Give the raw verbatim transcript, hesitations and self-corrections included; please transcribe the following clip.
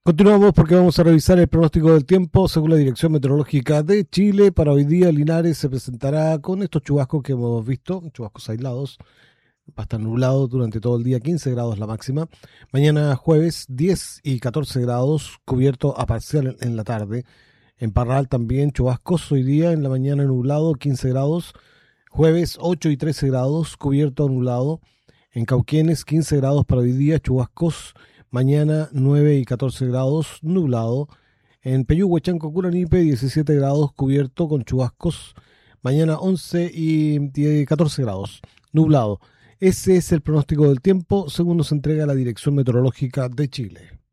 Continuamos porque vamos a revisar el pronóstico del tiempo según la Dirección Meteorológica de Chile. Para hoy día Linares se presentará con estos chubascos que hemos visto, chubascos aislados. Va a estar nublado durante todo el día, quince grados la máxima. Mañana jueves diez y catorce grados, cubierto a parcial en la tarde. En Parral también chubascos, hoy día en la mañana nublado, quince grados. Jueves ocho y trece grados, cubierto a nublado. En Cauquenes quince grados para hoy día, chubascos. Mañana nueve y catorce grados, nublado. En Peyúgue, Chanco, Curanipe, diecisiete grados, cubierto con chubascos. Mañana once y catorce grados, nublado. Ese es el pronóstico del tiempo según nos entrega la Dirección Meteorológica de Chile.